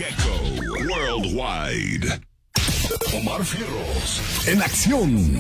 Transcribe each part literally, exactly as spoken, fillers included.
Gecko Worldwide. Omar Fierros en acción.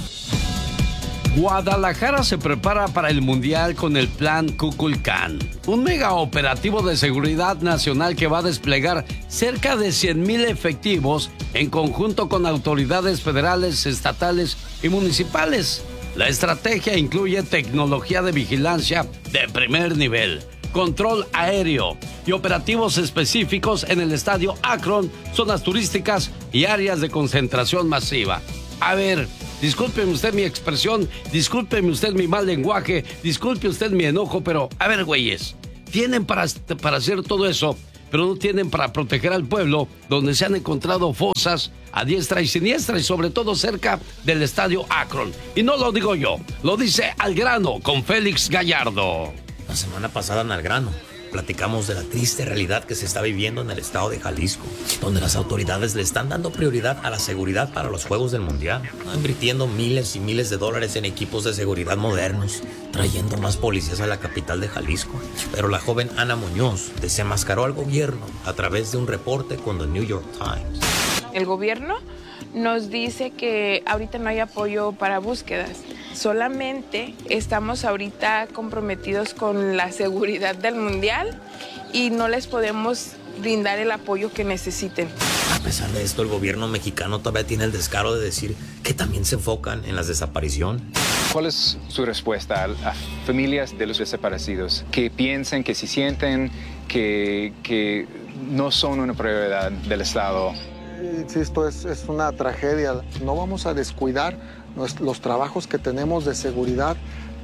Guadalajara se prepara para el Mundial con el Plan Kukulkan, un mega operativo de seguridad nacional que va a desplegar cerca de cien mil efectivos en conjunto con autoridades federales, estatales y municipales. La estrategia incluye tecnología de vigilancia de primer nivel, control aéreo y operativos específicos en el estadio Akron, zonas turísticas y áreas de concentración masiva. A ver, discúlpeme usted mi expresión, discúlpeme usted mi mal lenguaje, disculpe usted mi enojo, pero a ver, güeyes, tienen para, para hacer todo eso, pero no tienen para proteger al pueblo, donde se han encontrado fosas a diestra y siniestra y sobre todo cerca del estadio Akron. Y no lo digo yo, lo dice Al Grano con Félix Gallardo. La semana pasada en Al Grano platicamos de la triste realidad que se está viviendo en el estado de Jalisco, donde las autoridades le están dando prioridad a la seguridad para los Juegos del Mundial, invirtiendo miles y miles de dólares en equipos de seguridad modernos, trayendo más policías a la capital de Jalisco. Pero la joven Ana Muñoz desenmascaró al gobierno a través de un reporte con The New York Times. El gobierno nos dice que ahorita no hay apoyo para búsquedas. Solamente estamos ahorita comprometidos con la seguridad del mundial y no les podemos brindar el apoyo que necesiten. A pesar de esto, el gobierno mexicano todavía tiene el descaro de decir que también se enfocan en las desapariciones. ¿Cuál es su respuesta a, a familias de los desaparecidos que piensan, que se sienten que, que no son una prioridad del Estado? Insisto, es, es una tragedia. No vamos a descuidar los, los trabajos que tenemos de seguridad,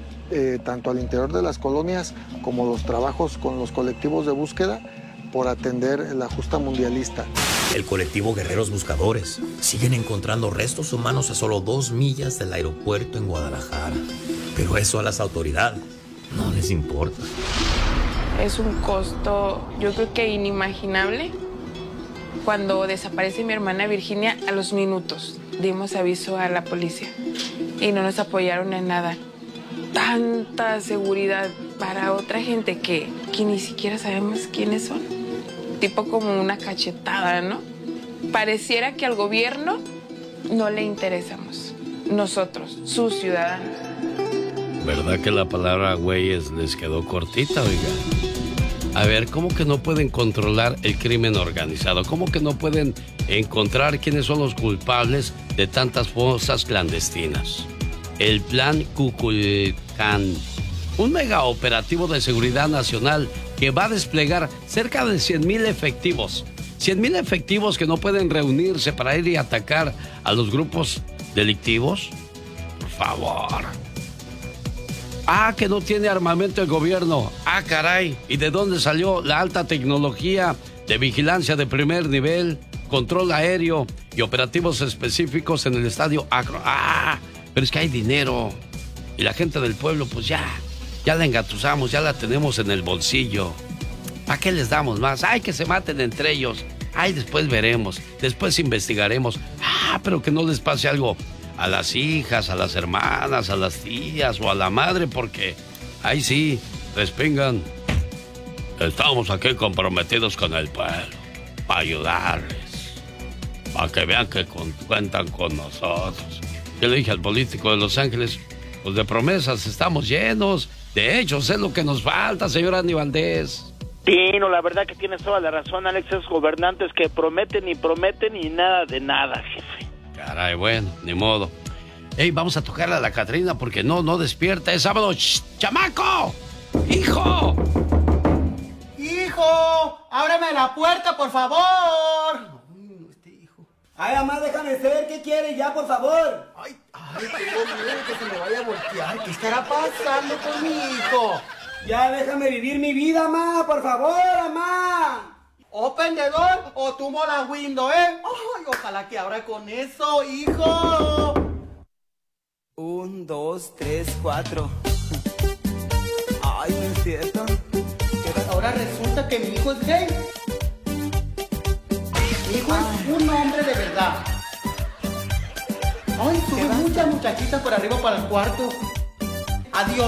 eh, tanto al interior de las colonias como los trabajos con los colectivos de búsqueda por atender la justa mundialista. El colectivo Guerreros Buscadores siguen encontrando restos humanos a solo dos millas del aeropuerto en Guadalajara. Pero eso a las autoridades no les importa. Es un costo, yo creo que inimaginable. Cuando desaparece mi hermana Virginia, a los minutos dimos aviso a la policía y no nos apoyaron en nada. Tanta seguridad para otra gente que, que ni siquiera sabemos quiénes son. Tipo como una cachetada, ¿no? Pareciera que al gobierno no le interesamos. Nosotros, sus ciudadanos. ¿Verdad que la palabra güeyes les quedó cortita, oiga? A ver, ¿cómo que no pueden controlar el crimen organizado? ¿Cómo que no pueden encontrar quiénes son los culpables de tantas fosas clandestinas? El Plan Kukulkan, un mega operativo de seguridad nacional que va a desplegar cerca de cien mil efectivos. cien mil efectivos que no pueden reunirse para ir y atacar a los grupos delictivos. Por favor. Ah, que no tiene armamento el gobierno. Ah, caray. ¿Y de dónde salió la alta tecnología de vigilancia de primer nivel, control aéreo y operativos específicos en el estadio Akron? Ah, pero es que hay dinero. Y la gente del pueblo, pues ya, ya la engatusamos, ya la tenemos en el bolsillo. ¿Para qué les damos más? Ay, que se maten entre ellos. Ay, después veremos, después investigaremos. Ah, pero que no les pase algo a las hijas, a las hermanas, a las tías o a la madre, porque ahí sí, respingan. Estamos aquí comprometidos con el pueblo, para ayudarles, para que vean que con, cuentan con nosotros. Yo le dije al político de Los Ángeles, pues de promesas estamos llenos, de hechos es lo que nos falta, señor Andy Valdés. Sí, no, la verdad que tienes toda la razón, Alex, esos gobernantes que prometen y prometen y nada de nada, jefe. Caray, bueno, ni modo. Ey, vamos a tocarle a la Catrina porque no, no despierta. Es sábado. ¡Shh! ¡Chamaco! ¡Hijo! ¡Hijo! ¡Ábreme la puerta, por favor! Ay, no, este hijo. Ay, mamá, déjame ser. ¿Qué quieres ya, por favor? Ay, ay, tengo miedo que se me vaya a voltear. ¿Qué estará pasando con mi hijo? Ya déjame vivir mi vida, mamá, por favor, mamá. Open the door o tumbo la window, ¿eh? Ay, ojalá que abra con eso, hijo. Un, dos, tres, cuatro. Ay, no es cierto. Ahora resulta que mi hijo es gay. Mi hijo es un hombre de verdad. Ay, tuve muchas muchachitas por arriba para el cuarto. Adiós.